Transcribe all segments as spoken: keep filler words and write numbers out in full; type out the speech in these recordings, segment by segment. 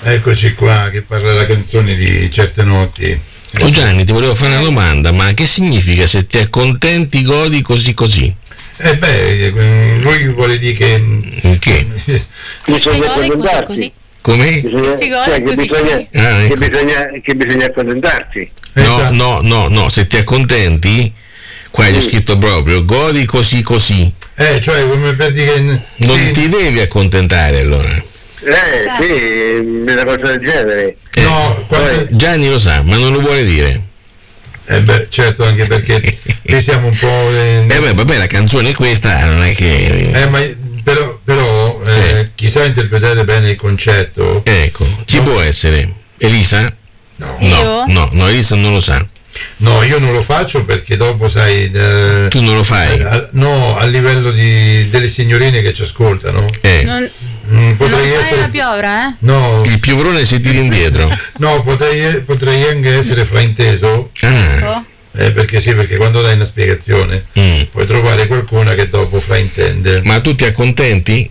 Eccoci qua che parla la canzone di Certe notti. Oh Gianni, ti volevo fare una domanda, ma che significa se ti accontenti godi così così? Eh beh, lui vuole dire che... Che? Bisogna accontentarsi. Come? Bisogna, cioè, che, bisogna, ah, ecco. che, bisogna, che bisogna accontentarsi. No, Esatto. no, no, no, se ti accontenti, qua c'è scritto proprio, godi così così. Eh, cioè come per dire che... Non sì. ti devi accontentare allora. Eh, sì, una cosa del genere. Eh, No, quando... Gianni lo sa, ma non lo vuole dire. Eh beh, certo, anche perché noi siamo un po'... Eh beh, vabbè, la canzone è questa, non è che... Eh, ma però, però eh, Eh. chi sa interpretare bene il concetto... Ecco, ci No. può essere. Elisa? No. No, Io? no, no, Elisa non lo sa. No, io non lo faccio perché dopo, sai... eh, Tu non lo fai. a- no, a livello di, delle signorine che ci ascoltano. Eh. Non, mm, non potrei fai essere... la piovra, eh? No, Il piovrone si tira indietro. no potrei, potrei anche essere frainteso. Ah. Oh. Eh, perché sì, perché quando dai una spiegazione Mm. puoi trovare qualcuna che dopo fraintende. Ma tu ti accontenti?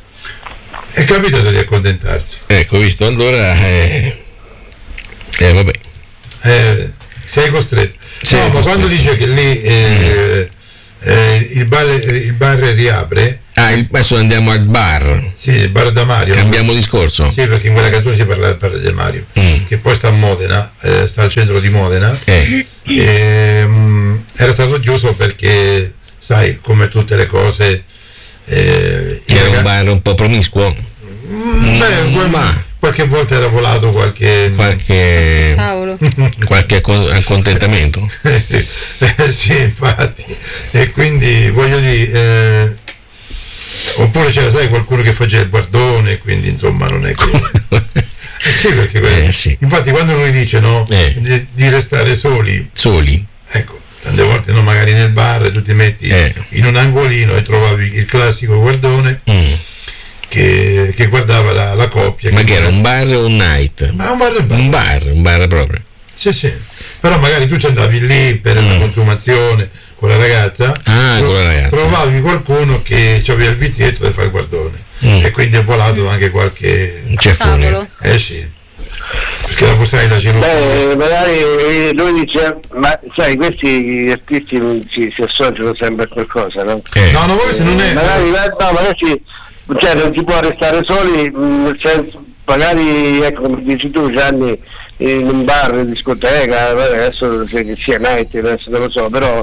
È capitato di accontentarsi. Ecco, visto, allora... Eh, eh vabbè. Eh, sei costretto. Sei no, ma costretto. quando dice che lì eh, eh, il, bar, il bar riapre, Ah, il- adesso andiamo al bar. sì, il bar da Mario. Cambiamo discorso. Sì, perché in quella canzone si parla del bar di Mario, Mm. che poi sta a Modena, eh, sta al centro di Modena. Eh. E, mm, era stato chiuso perché, sai, come tutte le cose... Eh, i Era un raga- bar un po' promiscuo. Mm, beh, quel- ma- qualche volta era volato qualche... Qualche... Cavolo. qualche accon- accontentamento. Eh, sì, infatti, e quindi voglio dire, eh, oppure c'era, sai, qualcuno che faceva il guardone, quindi insomma non è che... Eh sì, perché que- Eh, sì. infatti quando lui dice no, Eh. di, di restare soli, Soli. ecco, tante volte no, magari nel bar tu ti metti Eh. in un angolino e trovavi il classico guardone Mm. che, che guardava la, la coppia. Ma che era un bar o un night? Ma un bar è bar. Un bar, un bar proprio. Sì, sì. Però magari tu ci andavi lì per la Mm. consumazione con la ragazza, Ah, con la ragazza. trovavi qualcuno che aveva il vizietto di fare il guardone Mm. e quindi è volato anche qualche... Un ceffone. Cavolo. Eh sì, perché dopo sai la gelosia. Beh, magari eh, lui dice, ma sai, questi artisti non si, si associano sempre a qualcosa, no? Eh. No, no, questo non è... Magari, no, magari si- cioè, non si può restare soli, mh, nel senso, magari, ecco, come dici tu, Gianni, in un bar, in discoteca, vabbè, adesso se che sia night, adesso non lo so, però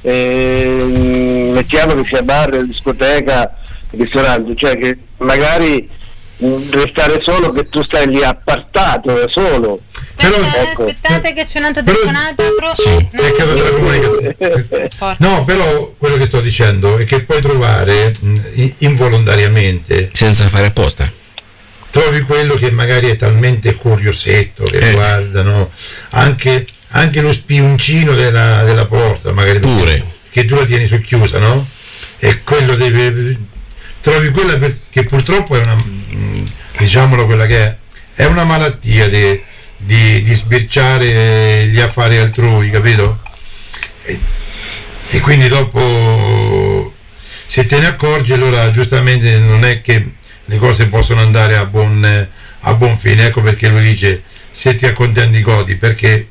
eh, mettiamo che sia bar, discoteca, ristorante, cioè che magari mh, restare solo, che tu stai lì appartato da solo. Però- Aspettate, ecco. aspettate che c'è un'altra Però- telefonata. Pro- Sì. no. È caso della comunicazione. Porca. No, però quello che sto dicendo è che puoi trovare mh, i- involontariamente, Senza fare apposta. trovi quello che magari è talmente curiosetto che Eh. guarda, no? anche, anche lo spioncino della, della porta, magari perché- Pure. che tu la tieni socchiusa, no? E quello deve... trovi quella per- che purtroppo è una, mh, diciamolo quella che è, è una malattia di, di, di sbirciare gli affari altrui, capito? E, e quindi dopo, se te ne accorgi, allora giustamente non è che le cose possono andare a buon, a buon fine. Ecco perché lui dice, se ti accontenti godi, perché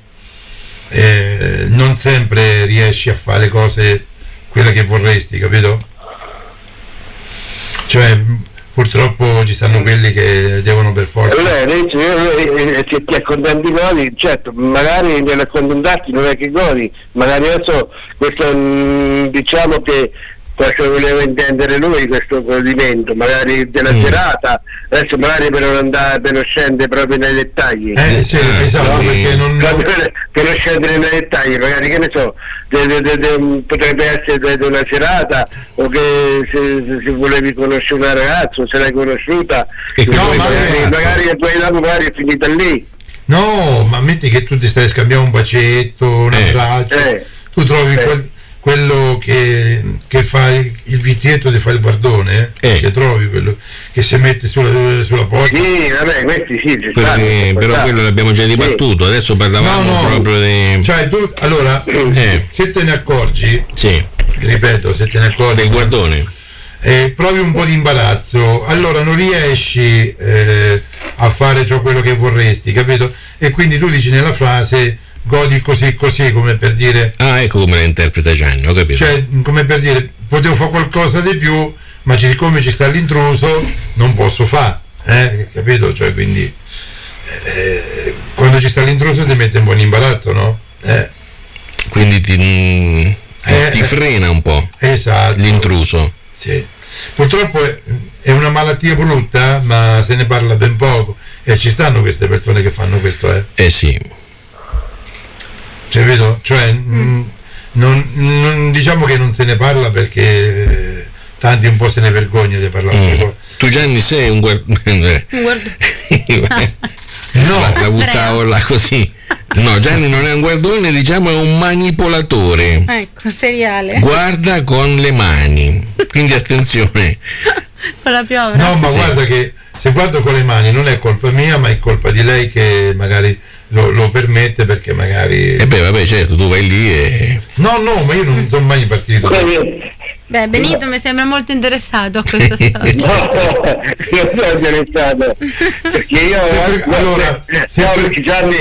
eh, non sempre riesci a fare le cose quelle che vorresti, capito? Cioè purtroppo ci stanno quelli che devono per forza. Allora, dice, eh, eh, se ti accontenti godi, certo, magari nell'accontentarti non è che godi, magari adesso questo mh, diciamo che questo voleva intendere lui, questo godimento, magari della Mm. serata, adesso magari per non andare, per non scendere proprio nei dettagli. Eh sì, Eh, esatto, sì. perché non... Proprio per, per non scendere nei dettagli, magari che ne so, de- de- de- de- potrebbe essere de- de una serata, o che se, se, se volevi conoscere una ragazza, o se l'hai conosciuta, E No, poi ma- magari, magari e poi dopo magari è finita lì. No, ma metti che tu ti stai scambiando un bacetto, un Eh. abbraccio, Eh. tu trovi Eh. quel- quello che, che fa il, il vizietto di fare il guardone, eh? Eh. Che trovi quello che si mette sulla, sulla porta. Sì, vabbè, questi sì, ci Quello stanno, che- ci però stanno. quello l'abbiamo già dibattuto, adesso parlavamo No, no. proprio di... Cioè tu, allora, Eh. se te ne accorgi, Sì, ripeto, se te ne accorgi, del guardone. eh, provi un po' di imbarazzo, allora non riesci eh, a fare ciò quello che vorresti, capito? E quindi tu dici nella frase godi così così, come per dire, ah, ecco come la interpreta Gianni, ho capito, cioè come per dire potevo fare qualcosa di più, ma siccome ci sta l'intruso non posso fare, eh, capito? Cioè quindi eh, quando ci sta l'intruso ti mette un po' in imbarazzo, no? Eh. Quindi ti, mm, Eh, ti frena un po', esatto, l'intruso. Sì. Purtroppo è, è una malattia brutta, ma se ne parla ben poco e ci stanno queste persone che fanno questo, eh. Eh sì. Cioè, vedo, cioè, mh, non, non- diciamo che non se ne parla perché eh, tanti un po' se ne vergognano di parlare di Mm. queste cose. Tu Gianni sei un guard... Guarda- no, la, la buttavo là così. No, Gianni non è un guardone, diciamo è un manipolatore. Ecco, seriale. Guarda con le mani. Quindi attenzione. Con la piovra. No, ma Sì. guarda che se guardo con le mani non è colpa mia, ma è colpa di lei che magari lo, lo permette perché magari... E beh, vabbè, certo, tu vai lì e... No, no, ma io non sono mai partito. Beh, Benito mi sembra molto interessato a questa storia. No, io sono interessato perché io Sempre- no, allora, no, sempre- perché Gianni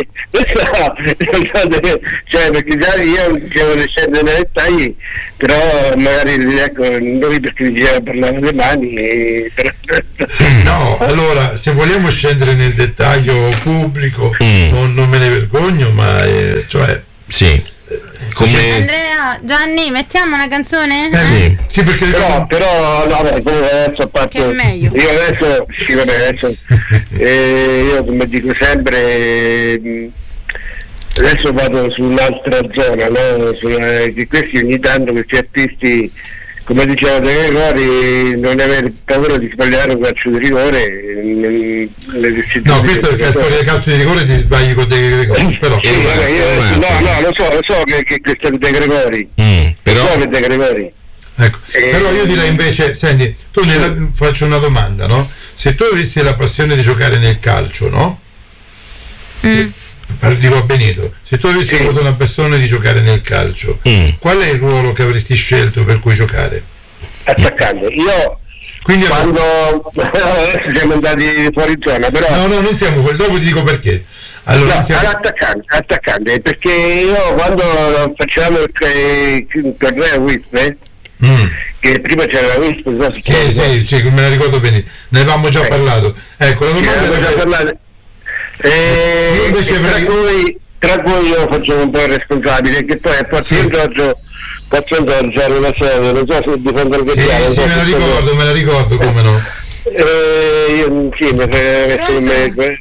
cioè perché Gianni io devo scendere nei dettagli, però magari ecco noi perché diceva parlare le mani e... No, allora, se vogliamo scendere nel dettaglio pubblico, Mm. non, non me ne vergogno, ma eh, cioè... Sì. Come... Andrea, Gianni, mettiamo una canzone? eh, Sì. sì, perché... però però no, beh, comunque adesso a parte Che è meglio. io adesso sì, vabbè, adesso eh, io come dico sempre mh, adesso vado su un'altra zona, no? Su, eh, che questi ogni tanto questi artisti, come diceva De Gregori, non avere paura di sbagliare un calcio di rigore. eh, No, questo è la storia del calcio di rigore, ti sbagli con De Gregori, però... Sì, vabbè, io- Esatto. no, no, lo so, lo so che, che questo è De Gregori, Mm, però... lo so che è De Gregori. Ecco. Eh, Però io direi invece, senti, tu nella, faccio una domanda, no? Se tu avessi la passione di giocare nel calcio, no? Mm. Parlo- Dico a Benito, se tu avessi Sì. avuto una passione di giocare nel calcio, Mm. qual è il ruolo che avresti scelto per cui giocare? Attaccante. Io Quindi quando adesso siamo andati fuori zona, però no, no, non siamo fuori, dopo ti dico perché. Allora, no, non siamo- all'attaccante, attaccante, perché io quando facevamo il, il, il torneo Wisp, eh, Mm. che prima c'era la Wisp, no, Sì, sì, sì, me la ricordo bene, ne avevamo già Eh. parlato. Ecco, la Sì, domanda avevo già è parlato. Eh, Io invece e tra, avrei- cui, tra cui io faccio un po' il responsabile, che poi a Pozzo Sì. Giorgio Pozzo Giorgio era una sede, non so se difendo il sì, Ghettiano, non sì, so me la se- ricordo, me la ricordo, come no. Eh, io sì, mi fai messo in me.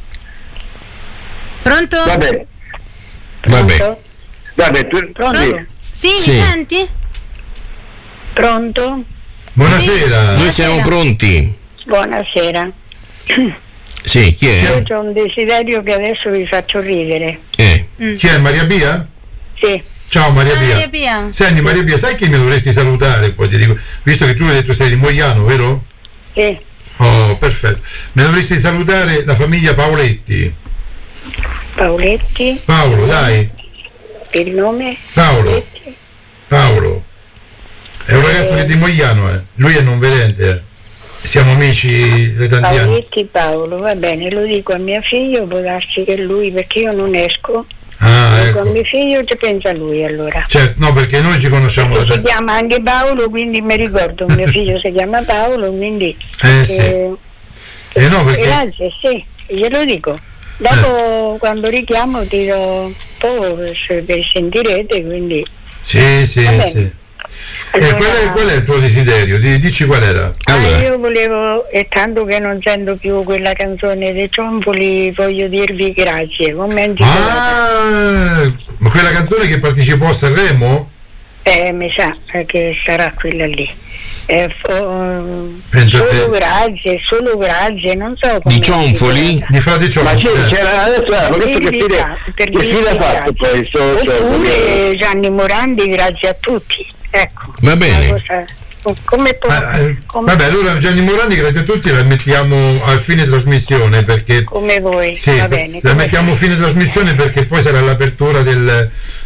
Pronto? Vabbè, Vabbè. vabbè, tu, Pronto? Sì, Sì. mi senti? Pronto? Buonasera. Noi siamo pronti. Buonasera. Sì, chi Io è? ho un desiderio che adesso vi faccio ridere. Eh. Chi è Maria Pia? Sì, Ciao Maria Ah, Pia. Maria Pia. Senti Maria Pia, sai che mi dovresti salutare? Poi ti dico, visto che tu hai detto sei di Mogliano, vero? sì. Oh, perfetto. Mi dovresti salutare la famiglia Paoletti. Paoletti, Paolo, dai. il nome? Paolo. Paoletti. Paolo. È un ragazzo che è di Mogliano, eh. Lui è non vedente, eh. Siamo amici da tanti anni. Paoletti Paolo, va bene, lo dico a mio figlio, può darsi che lui, perché io non esco, Ah, dico a ecco. mio figlio ci pensa lui allora. Certo, no, perché noi ci conosciamo da Si tanti chiama anche Paolo, quindi mi ricordo, mio figlio si chiama Paolo, quindi... Eh sì. eh, Eh no, perché Grazie, sì, glielo dico. Dopo quando richiamo ti do un po' se vi sentirete, quindi... sì, sì, Va bene. sì. E Allora- qual è, qual è il tuo desiderio? Di- Dici qual era? Ah, Allora. io volevo, è tanto che non sento più quella canzone dei Cionfoli, voglio dirvi grazie. Commenti Ah, ma quella canzone che partecipò a Sanremo? eh, mi sa che sarà quella lì. Eh, fo- Penso a solo te. grazie, solo grazie, non so come Di Cionfoli? Di Frate Ciò. ma sì, c'era adesso, eh, ma questo che fine, per che fine ha dirvi fatto grazie. poi? Sto, sto, Oppure Gianni Morandi, grazie a tutti. Ecco. Va bene. Una cosa- come può, Ah, eh, come, vabbè, allora Gianni Morandi, grazie a tutti, la mettiamo a fine trasmissione perché come voi, sì, va bene. la come mettiamo a fine trasmissione perché poi sarà l'apertura del,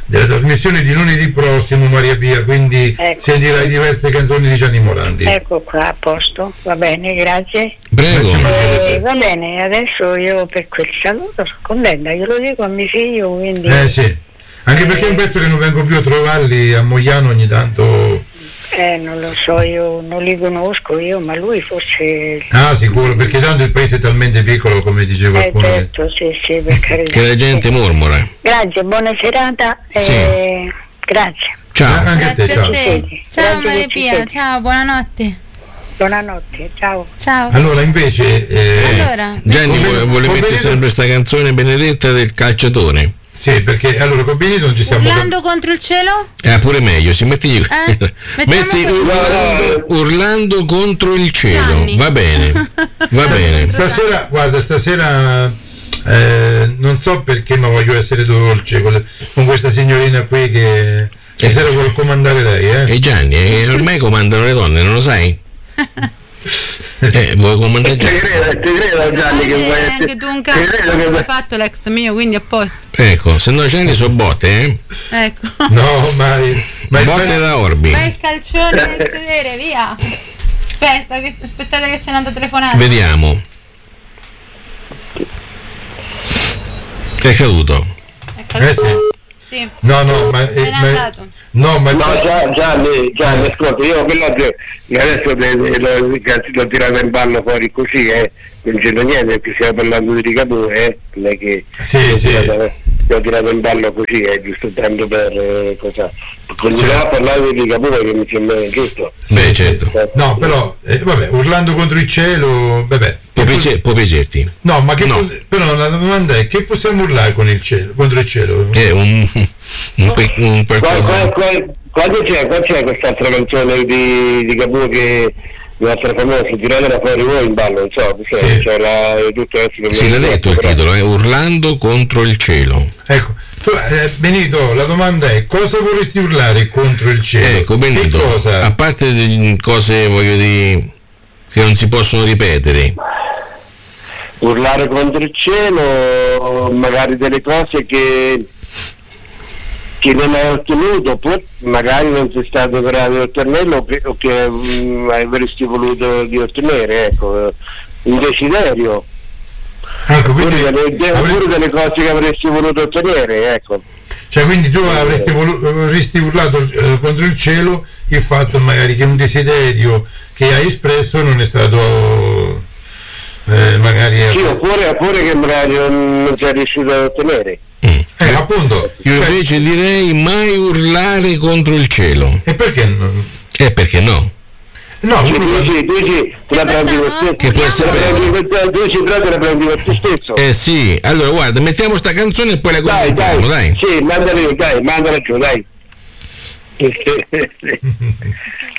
della trasmissione di lunedì prossimo, Maria Pia, quindi ecco, sentirai diverse canzoni di Gianni Morandi. Ecco qua, a posto, va bene, grazie. Prego. Eh, va bene, adesso io per quel saluto sono contenta, glielo dico a mio figlio, quindi... Eh sì, anche perché è un pezzo che non vengo più a trovarli a Mogliano ogni tanto. Eh, non lo so, io non li conosco io, ma lui forse... Ah, sicuro, perché tanto il paese è talmente piccolo, come dice Eh, qualcuno. certo, sì, sì, per carità. Che la gente mormora. Grazie, buona serata. Sì. Eh, grazie. Ciao. Anche a te, Grazie a ciao. te. Ciao Grazie Maria che ci Pia, siete. ciao, buonanotte. Buonanotte, ciao. Ciao. Allora, invece... eh, Allora, Gianni Come- vuole, vuole come mettere vedo- sempre sta canzone benedetta del calciatore. Sì, perché allora con Benito non ci siamo... urlando contro il cielo? Eh, pure meglio, si metti, Eh? metti Mettiamo urlando, urlando contro il cielo. Gianni. Va bene, va bene. Stasera, guarda, stasera eh, non so perché, ma voglio essere dolce con, con questa signorina qui che stasera vuole comandare lei, eh? E Gianni, eh, ormai comandano le donne, non lo sai? Eh, vuoi comandare Ti Gianni? credo, ti credo Gianni che Eh, vuoi anche tu un ti cazzo credo come che hai fatto l'ex mio, quindi a posto. Ecco, se no Gianni so botte, eh? Ecco. No, ma, ma il Botte bello- da Orbi. Bel calcione nel sedere, via. Aspetta, che, aspettate che c'è un'altra telefonata. Vediamo. Che è caduto? Ecco, Eh sì. sì. No, no, ma, eh, Se n'è ma- andato. no, ma No, Gia- Gianni, Gianni, ascolta, io quello che adesso te- te- l'ho, l'ho tirato in ballo fuori così, eh, non c'entra niente perché stiamo parlando di Rigapure, eh, non è che Sì, l'ho, sì. tirato, l'ho tirato in ballo così, eh, giusto tanto per eh, cosa. Continuiamo a parlare di Rigapure che mi sembra giusto. sì, Beh, sì. certo. No, però, eh, vabbè, urlando contro il cielo, vabbè. Può, piace- può piacerti. No, ma che No. pos- però la domanda è che possiamo urlare con il cielo, contro il cielo? È un, un, pe- un Qua- qualcosa. qua- qua- Quando c'è, qua c'è quest'altra canzone di, di Capure che la nostra famosa, tiratela fuori voi in ballo, non so, c'è, Sì. c'è la, tutto adesso che Sì, mi l'ha detto il però- titolo, è Urlando contro il cielo. Ecco, tu, eh, Benito, la domanda è cosa vorresti urlare contro il cielo? Ecco, Benito, Che cosa? a parte di cose, voglio dire, che non si possono ripetere, urlare contro il cielo, magari delle cose che, che non hai ottenuto, oppure magari non sei stato bravo a ottenerlo o che, o che mm, avresti voluto di ottenere, ecco, un desiderio, Ecco, oppure quindi, delle, avre- oppure delle cose che avresti voluto ottenere, ecco. cioè, quindi tu avresti, volu- avresti urlato eh, contro il cielo il fatto magari che un desiderio che hai espresso non è stato eh, magari Sì, oppure, oppure che magari non, non sei riuscito ad ottenere. eh, appunto io cioè, invece direi mai urlare contro il cielo. e perché non? Eh, perché no? No, Sì, uno tu quando- sì, tu sì, te la prendi per te. Che può essere Te la prendi per te, tu ci prendi, te la prendi per te stesso. Eh sì, allora guarda, mettiamo sta canzone e poi la Dai, commentiamo, dai. dai, sì, mandala giù, dai, mandala giù, dai.